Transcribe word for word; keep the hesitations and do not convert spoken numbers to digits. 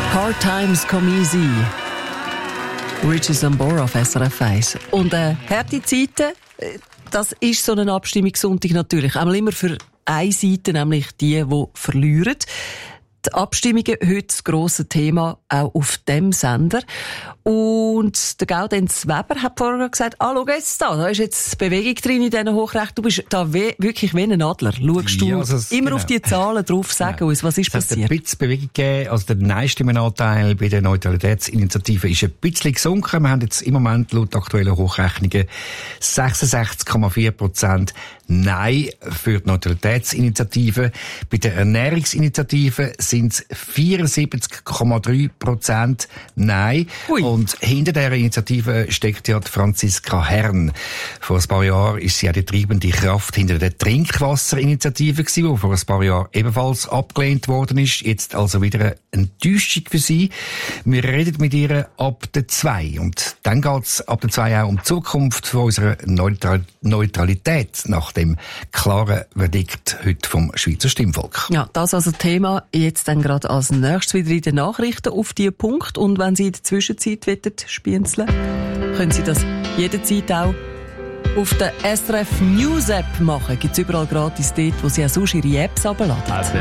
Hard Times Come Easy. Richie Sambora auf S R F eins. Und äh, harte Zeiten, das ist so ein Abstimmungssonntag natürlich. Einmal immer für eine Seite, nämlich die, die verlieren. Die Abstimmungen heute das grosse Thema auch auf dem Sender. Und der Gaudenz Weber hat vorher gesagt, ah, schau jetzt da, da ist jetzt Bewegung drin in diesen Hochrechten. Du bist da we- wirklich wie ein Adler. Schaust du ja, also es, immer genau. auf die Zahlen drauf, sagen genau. uns, was ist es passiert? Es hat ein bisschen Bewegung gegeben. Also der Nein-Stimmenanteil bei der Neutralitätsinitiative ist ein bisschen gesunken. Wir haben jetzt im Moment laut aktuellen Hochrechnungen sechsundsechzig Komma vier Prozent Nein für die Neutralitätsinitiative. Bei der Ernährungsinitiative sind es vierundsiebzig Komma drei Prozent Nein. Ui. Und hinter dieser Initiative steckt ja die Franziska Herrn. Vor ein paar Jahren ist sie ja die treibende Kraft hinter der Trinkwasserinitiative gewesen, die vor ein paar Jahren ebenfalls abgelehnt worden ist. Jetzt also wieder eine Enttäuschung für sie. Wir reden mit ihr ab der zwei. Und dann geht es ab der zwei auch um die Zukunft von unserer Neutral- Neutralität nach dem klaren Verdikt heute vom Schweizer Stimmvolk. Ja, das also Thema jetzt dann gerade als nächstes wieder in den Nachrichten auf diesen Punkt. Und wenn Sie in der Zwischenzeit spienzeln wollen, können Sie das jederzeit auch auf der S R F News App machen. Gibt es überall gratis dort, wo Sie auch sonst Ihre Apps herunterladen.